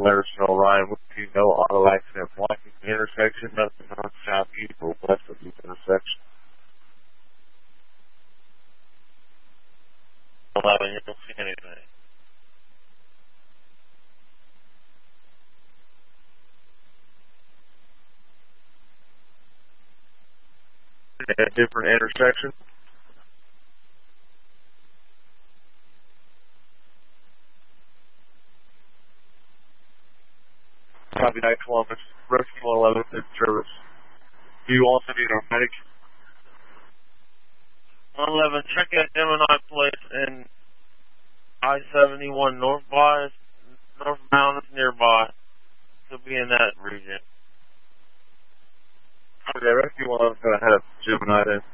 Blairsville, Ryan, with you, no auto accident blocking the intersection, nothing north, south, east, or west of the intersection. 11, you don't see anything. A different intersection. Copy that, Columbus. Rescue 11 in service. Do you also need our medic? 11, check that Gemini place in I-71 northbound is nearby. Could be in that region. Okay, Rescue 11's going to head up to Gemini then.